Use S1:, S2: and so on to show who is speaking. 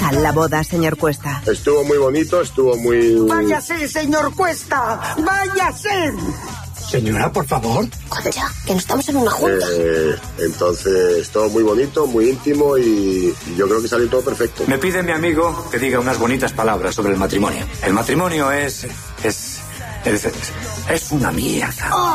S1: tal la boda, señor Cuesta?
S2: Estuvo muy bonito, estuvo muy...
S3: ¡Váyase, señor Cuesta! ¡Váyase!
S4: Señora, por favor.
S5: Concha, que no estamos en una junta.
S2: Entonces, todo muy bonito, muy íntimo y yo creo que salió todo perfecto.
S6: Me pide mi amigo que diga unas bonitas palabras sobre el matrimonio. El matrimonio es una mierda.